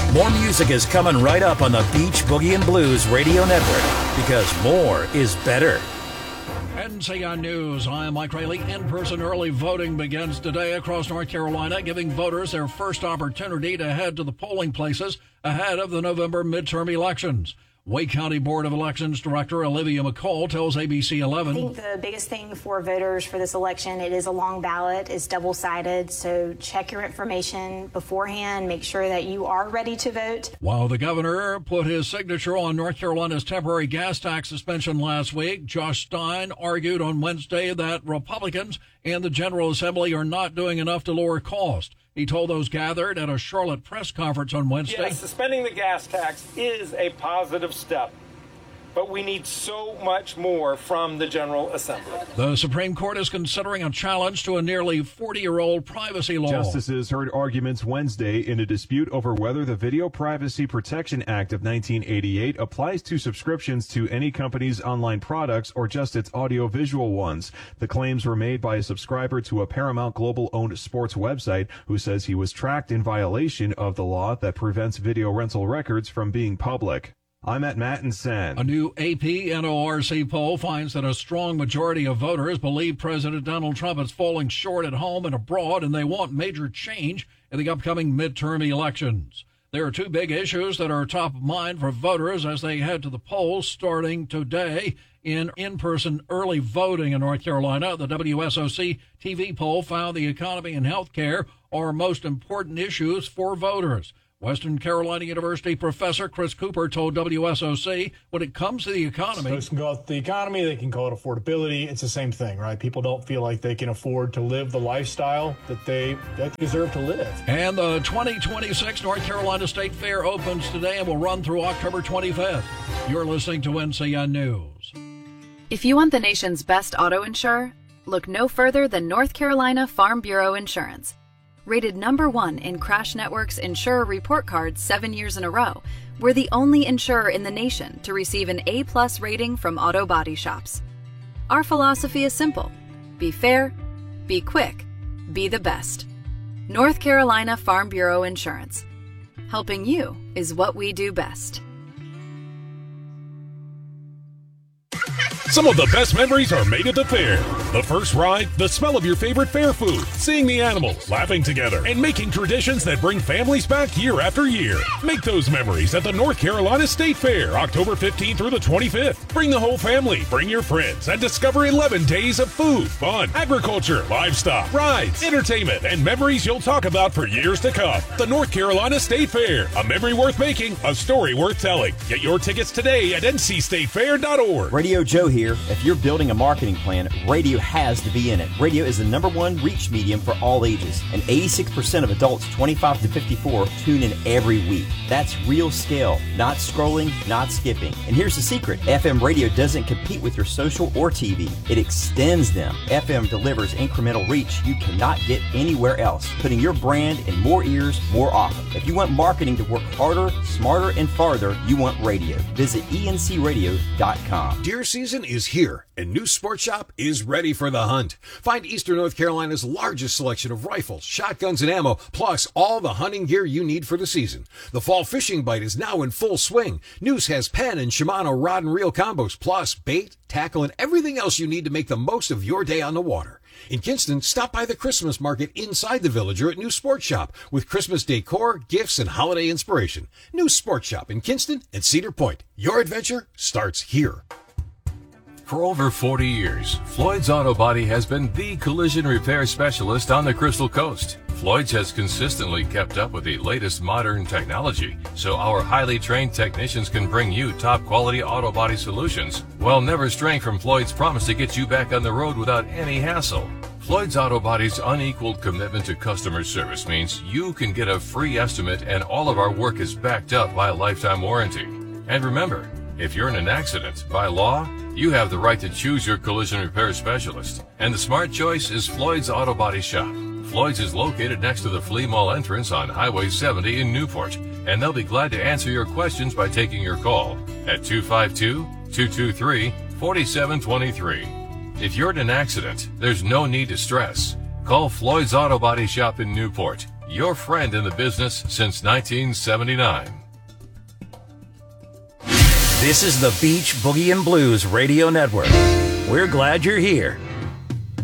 More music is coming right up on the Beach Boogie and Blues Radio Network, because more is better. NCI News, I'm Mike Rayleigh. In-person early voting begins today across North Carolina, giving voters their first opportunity to head to the polling places ahead of the November midterm elections. Wake County Board of Elections Director Olivia McCall tells ABC 11. I think the biggest thing for voters for this election, it is a long ballot, it's double-sided, so check your information beforehand, make sure that you are ready to vote. While the governor put his signature on North Carolina's temporary gas tax suspension last week, Josh Stein argued on Wednesday that Republicans and the General Assembly are not doing enough to lower cost. He told those gathered at a Charlotte press conference on Wednesday. Yes, suspending the gas tax is a positive step, but we need so much more from the General Assembly. The Supreme Court is considering a challenge to a nearly 40-year-old privacy law. Justices heard arguments Wednesday in a dispute over whether the Video Privacy Protection Act of 1988 applies to subscriptions to any company's online products or just its audio-visual ones. The claims were made by a subscriber to a Paramount Global-owned sports website who says he was tracked in violation of the law that prevents video rental records from being public. I'm at Matt and Sen. A new AP NORC poll finds that a strong majority of voters believe President Donald Trump is falling short at home and abroad, and they want major change in the upcoming midterm elections. There are two big issues that are top of mind for voters as they head to the polls starting today in-person early voting in North Carolina. The WSOC TV poll found the economy and health care are most important issues for voters. Western Carolina University professor Chris Cooper told WSOC when it comes to the economy. Folks can call it the economy, they can call it affordability. It's the same thing, right? People don't feel like they can afford to live the lifestyle that they deserve to live. And the 2026 North Carolina State Fair opens today and will run through October 25th. You're listening to NCI News. If you want the nation's best auto insurer, look no further than North Carolina Farm Bureau Insurance. Rated #1 in Crash Network's Insurer Report Card 7 years in a row, we're the only insurer in the nation to receive an A+ rating from auto body shops. Our philosophy is simple: be fair, be quick, be the best. North Carolina Farm Bureau Insurance. Helping you is what we do best. Some of the best memories are made at the fair. The first ride, the smell of your favorite fair food, seeing the animals, laughing together, and making traditions that bring families back year after year. Make those memories at the North Carolina State Fair, October 15th through the 25th. Bring the whole family, bring your friends, and discover 11 days of food, fun, agriculture, livestock, rides, entertainment, and memories you'll talk about for years to come. The North Carolina State Fair, a memory worth making, a story worth telling. Get your tickets today at ncstatefair.org. Radio Joe here. If you're building a marketing plan, radio has to be in it. Radio is the #1 reach medium for all ages, and 86% of adults 25 to 54 tune in every week. That's real scale, not scrolling, not skipping. And here's the secret: FM radio doesn't compete with your social or TV. It extends them. FM delivers incremental reach you cannot get anywhere else, putting your brand in more ears more often. If you want marketing to work harder, smarter, and farther, you want radio. Visit encradio.com. Deer season is here, and New Sport Shop is ready for the hunt. Find Eastern North Carolina's largest selection of rifles, shotguns, and ammo, plus all the hunting gear you need for the season. The fall fishing bite is now in full swing. News has Penn and Shimano rod and reel combos, plus bait, tackle, and everything else you need to make the most of your day on the water. In Kinston, stop by the Christmas market inside the Villager at New Sport Shop with Christmas decor, gifts, and holiday inspiration. New Sport Shop in Kinston and Cedar Point. Your adventure starts here. For over 40 years, Floyd's Auto Body has been the collision repair specialist on the Crystal Coast. Floyd's has consistently kept up with the latest modern technology, so our highly trained technicians can bring you top quality auto body solutions while never straying from Floyd's promise to get you back on the road without any hassle. Floyd's Auto Body's unequaled commitment to customer service means you can get a free estimate, and all of our work is backed up by a lifetime warranty. And remember, if you're in an accident, by law, you have the right to choose your collision repair specialist. And the smart choice is Floyd's Auto Body Shop. Floyd's is located next to the Flea Mall entrance on Highway 70 in Newport, and they'll be glad to answer your questions by taking your call at 252-223-4723. If you're in an accident, there's no need to stress. Call Floyd's Auto Body Shop in Newport. your friend in the business since 1979. This is the Beach Boogie and Blues Radio Network. We're glad you're here.